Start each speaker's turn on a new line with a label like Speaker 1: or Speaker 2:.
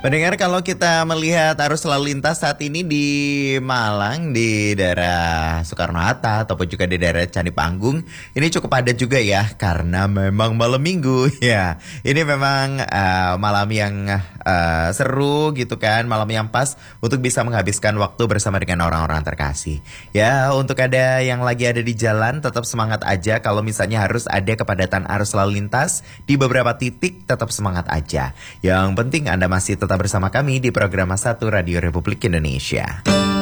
Speaker 1: Pendengar, kalau kita melihat arus lalu lintas saat ini di Malang, di daerah Soekarno-Hatta ataupun juga di daerah Candi Panggung, ini cukup padat juga ya, karena memang malam minggu ya. Ini memang malam yang seru gitu kan, malam yang pas untuk bisa menghabiskan waktu bersama dengan orang-orang terkasih. Ya, untuk ada yang lagi ada di jalan, tetap semangat aja. Kalau misalnya harus ada kepadatan arus lalu lintas di beberapa titik, tetap semangat aja. Yang penting Anda masih tetap bersama kami di program 1 Radio Republik Indonesia.